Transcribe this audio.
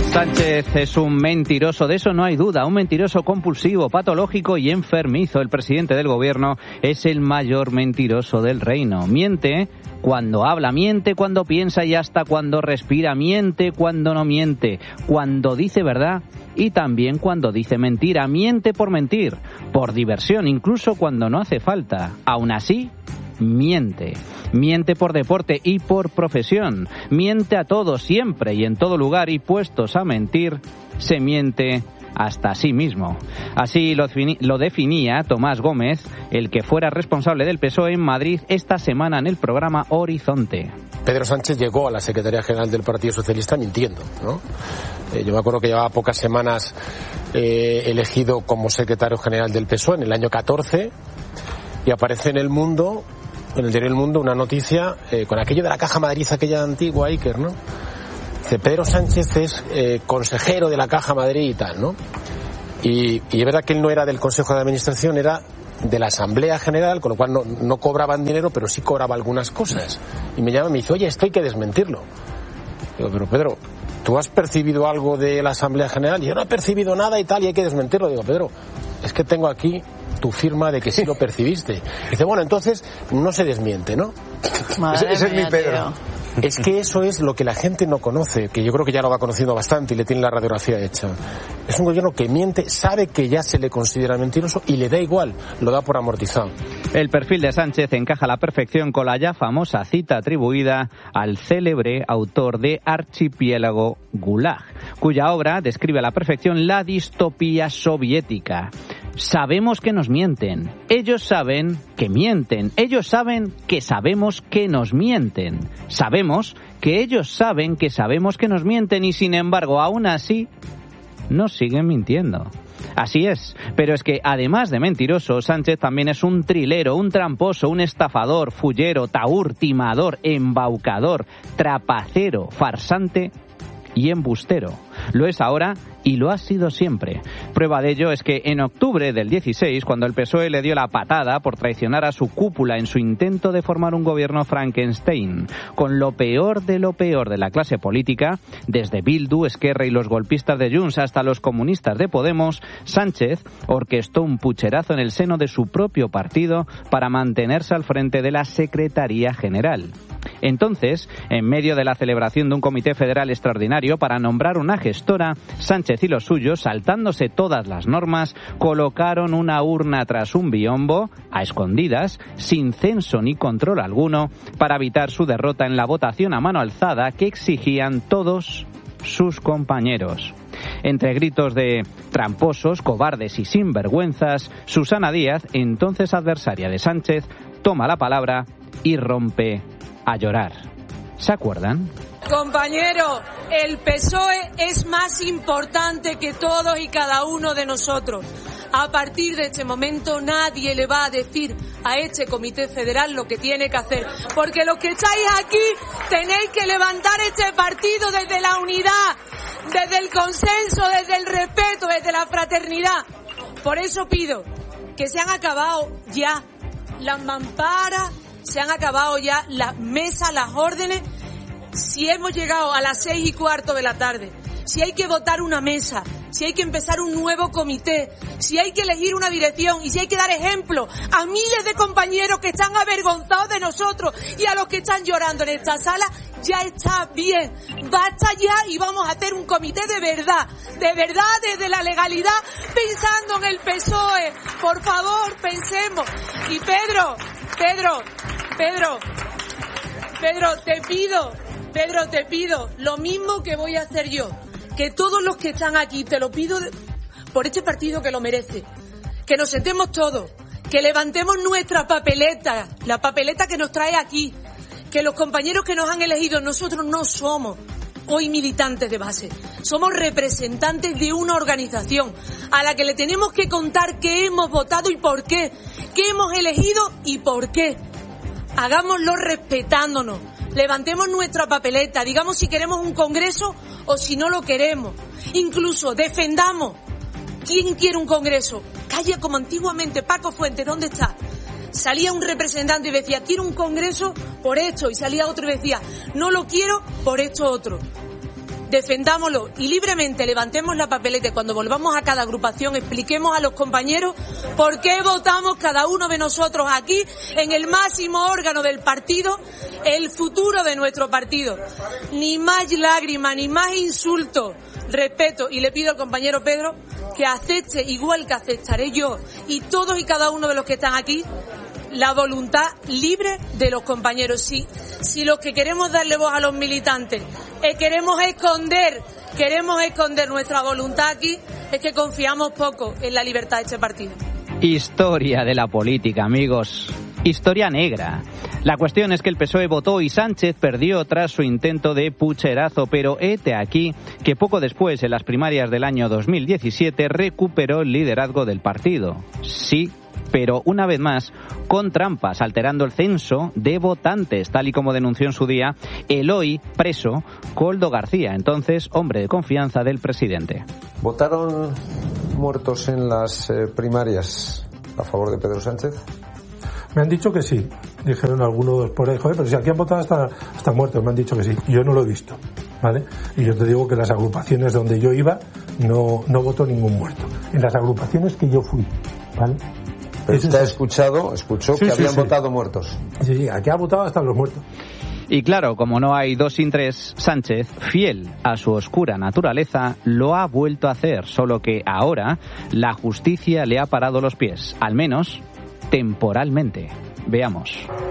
Sánchez es un mentiroso, de eso no hay duda, un mentiroso compulsivo, patológico y enfermizo. El presidente del gobierno es el mayor mentiroso del reino. Miente cuando habla, miente cuando piensa y hasta cuando respira, miente cuando no miente, cuando dice verdad y también cuando dice mentira. Miente por mentir, por diversión, incluso cuando no hace falta. Aún así, miente. Miente por deporte y por profesión. Miente a todos, siempre y en todo lugar, y puestos a mentir, se miente hasta a sí mismo. Así lo definía Tomás Gómez, el que fuera responsable del PSOE en Madrid esta semana en el programa Horizonte. Pedro Sánchez llegó a la Secretaría General del Partido Socialista mintiendo, ¿no? Yo me acuerdo que llevaba pocas semanas elegido como secretario general del PSOE en el año 14 y aparece en El Mundo, en el diario El Mundo, una noticia con aquello de la Caja Madrid, aquella antigua Iker, ¿no? Dice, Pedro Sánchez es consejero de la Caja Madrid y tal, ¿no? Y es verdad que él no era del Consejo de Administración, era de la Asamblea General, con lo cual no cobraban dinero, pero sí cobraba algunas cosas. Y me llama y me dice, oye, esto hay que desmentirlo. Digo, pero Pedro, ¿tú has percibido algo de la Asamblea General? Y yo no he percibido nada y tal, y hay que desmentirlo. Digo, Pedro, es que tengo aquí tu firma de que sí lo percibiste. Dice, bueno, entonces no se desmiente, ¿no? Ese es mi Pedro. Tío. Es que eso es lo que la gente no conoce, que yo creo que ya lo va conociendo bastante y le tiene la radiografía hecha. Es un gobierno que miente, sabe que ya se le considera mentiroso y le da igual, lo da por amortizado. El perfil de Sánchez encaja a la perfección con la ya famosa cita atribuida al célebre autor de Archipiélago Gulag, cuya obra describe a la perfección la distopía soviética. Sabemos que nos mienten, ellos saben que mienten, ellos saben que sabemos que nos mienten, sabemos que ellos saben que sabemos que nos mienten y sin embargo aún así nos siguen mintiendo. Así es, pero es que además de mentiroso, Sánchez también es un trilero, un tramposo, un estafador, fullero, tahúr, timador, embaucador, trapacero, farsante y embustero. Lo es ahora y lo ha sido siempre. Prueba de ello es que en octubre del 16, cuando el PSOE le dio la patada por traicionar a su cúpula en su intento de formar un gobierno Frankenstein, con lo peor de la clase política, desde Bildu, Esquerra y los golpistas de Junts hasta los comunistas de Podemos, Sánchez orquestó un pucherazo en el seno de su propio partido para mantenerse al frente de la Secretaría General. Entonces, en medio de la celebración de un comité federal extraordinario para nombrar una gestora, Sánchez y los suyos, saltándose todas las normas, colocaron una urna tras un biombo, a escondidas, sin censo ni control alguno, para evitar su derrota en la votación a mano alzada que exigían todos sus compañeros. Entre gritos de tramposos, cobardes y sinvergüenzas, Susana Díaz, entonces adversaria de Sánchez, toma la palabra y rompe a llorar. ¿Se acuerdan? Compañero, el PSOE es más importante que todos y cada uno de nosotros. A partir de este momento nadie le va a decir a este Comité Federal lo que tiene que hacer. Porque los que estáis aquí tenéis que levantar este partido desde la unidad, desde el consenso, desde el respeto, desde la fraternidad. Por eso pido que se han acabado ya las mamparas, se han acabado ya las mesas, las órdenes. Si hemos llegado a las 6:15 de la tarde, si hay que votar una mesa, si hay que empezar un nuevo comité, si hay que elegir una dirección y si hay que dar ejemplo a miles de compañeros que están avergonzados de nosotros y a los que están llorando en esta sala, ya está bien. Basta ya y vamos a hacer un comité de verdad desde la legalidad, pensando en el PSOE. Por favor, pensemos. Y Pedro, te pido lo mismo que voy a hacer yo, que todos los que están aquí, te lo pido por este partido que lo merece, que nos sentemos todos, que levantemos nuestra papeleta, la papeleta que nos trae aquí, que los compañeros que nos han elegido, nosotros no somos hoy militantes de base, somos representantes de una organización a la que le tenemos que contar qué hemos votado y por qué hemos elegido y por qué. Hagámoslo respetándonos. Levantemos nuestra papeleta, digamos si queremos un congreso o si no lo queremos. Incluso defendamos. ¿Quién quiere un congreso? Calla como antiguamente Paco Fuentes, ¿dónde está? Salía un representante y decía, quiero un congreso por esto, y salía otro y decía, no lo quiero por esto otro. defendámoslo y libremente levantemos la papeleta y cuando volvamos a cada agrupación expliquemos a los compañeros por qué votamos cada uno de nosotros aquí en el máximo órgano del partido, el futuro de nuestro partido. Ni más lágrimas, ni más insultos, respeto, y le pido al compañero Pedro que acepte, igual que aceptaré yo y todos y cada uno de los que están aquí, la voluntad libre de los compañeros. Si lo que queremos darle voz a los militantes queremos esconder nuestra voluntad aquí, es que confiamos poco en la libertad de este partido. Historia de la política, amigos. Historia negra. La cuestión es que el PSOE votó y Sánchez perdió tras su intento de pucherazo, pero hete aquí que poco después, en las primarias del año 2017, recuperó el liderazgo del partido. Sí, pero una vez más con trampas, alterando el censo de votantes, tal y como denunció en su día el hoy preso Koldo García, entonces hombre de confianza del presidente. ¿Votaron muertos en las primarias a favor de Pedro Sánchez? Me han dicho que sí. Dijeron algunos por ahí, joder, pero si aquí han votado hasta muertos, me han dicho que sí. Yo no lo he visto, ¿vale? Y yo te digo que las agrupaciones donde yo iba no votó ningún muerto. En las agrupaciones que yo fui, ¿vale? Pero usted escuchó sí, que habían sí. votado muertos. Sí, aquí ha votado hasta los muertos. Y claro, como no hay dos sin tres, Sánchez, fiel a su oscura naturaleza, lo ha vuelto a hacer, solo que ahora la justicia le ha parado los pies, al menos temporalmente. Veamos.